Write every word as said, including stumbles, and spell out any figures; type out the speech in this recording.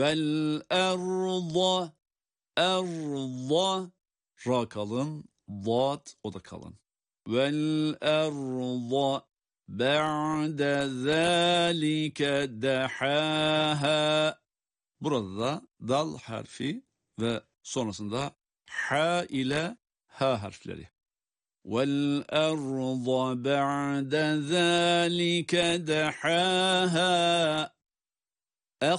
Vel erza, erza, ra kalın, zat o da kalın. Vel erza ba'de zâlike dehâhâ. Burada da dal harfi ve sonrasında ha ile ha harfleri. Vel erza ba'de zâlike dehâhâ.